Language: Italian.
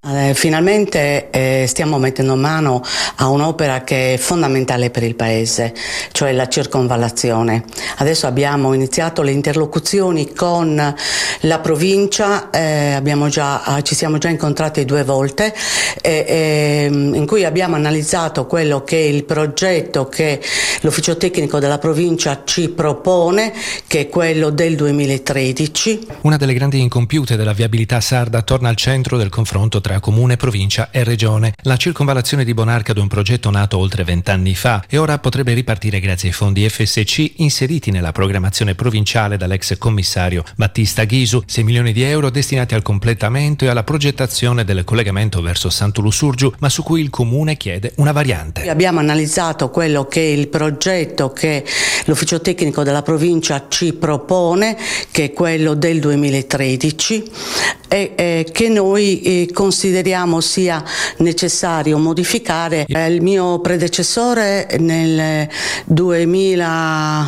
Finalmente stiamo mettendo mano a un'opera che è fondamentale per il Paese, cioè la circonvallazione. Adesso abbiamo iniziato le interlocuzioni con la provincia, ci siamo già incontrati 2 volte, in cui abbiamo analizzato quello che è il progetto che l'ufficio tecnico della provincia ci propone, che è quello del 2013. Una delle grandi incompiute della viabilità sarda torna al centro del confronto tra comune, provincia e regione. La circonvallazione di Bonarcado è un progetto nato oltre 20 anni fa e ora potrebbe ripartire grazie ai fondi FSC inseriti nella programmazione provinciale dall'ex commissario Battista Ghisu. 6 milioni di euro destinati al completamento e alla progettazione del collegamento verso Sant'Ulusurgiu, ma su cui il comune chiede una variante. Abbiamo analizzato quello che è il progetto che l'ufficio tecnico della provincia ci propone, che è quello del 2013, e che noi consideriamo sia necessario modificare. Il mio predecessore nel 2000